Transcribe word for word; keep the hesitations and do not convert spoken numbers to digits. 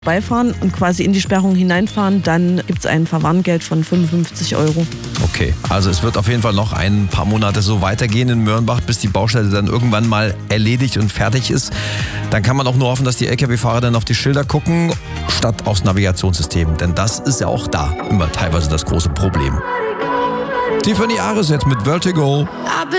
beifahren und quasi in die Sperrung hineinfahren, dann gibt es ein Verwarngeld von fünfundfünfzig Euro. Okay, also es wird auf jeden Fall noch ein paar Monate so weitergehen in Mörnbach, bis die Baustelle dann irgendwann mal erledigt und fertig ist. Dann kann man auch nur hoffen, dass die L K W-Fahrer dann auf die Schilder gucken, statt aufs Navigationssystem. Denn das ist ja auch da immer teilweise das große Problem. Tiffany Ares jetzt mit Vertigo.